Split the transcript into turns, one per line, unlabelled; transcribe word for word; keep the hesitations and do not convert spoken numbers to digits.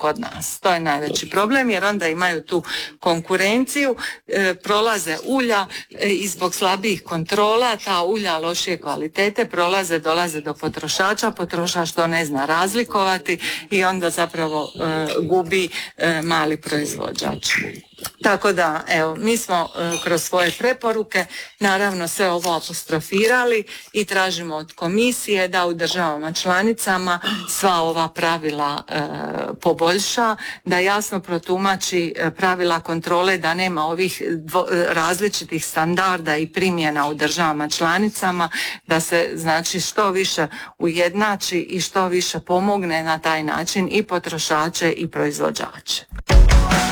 kod nas. To je najveći problem jer onda imaju tu konkurenciju, e, prolaze ulja e, i zbog slabijih kontrola ta ulja lošije kvalitete prolaze, dolaze do potrošača, potrošač to ne zna razlikovati i onda zapravo e, gubi e, mali proizvođač. Tako da, evo, mi smo e, kroz svoje preporuke naravno sve ovo apostrofirali i tražimo od komisije da u državama članicama sva ova pravila e, poboljša, da jasno protumači e, pravila kontrole, da nema ovih dvo, različitih standarda i primjena u državama članicama, da se znači što više ujednači i što više pomogne na taj način i potrošače i proizvođače.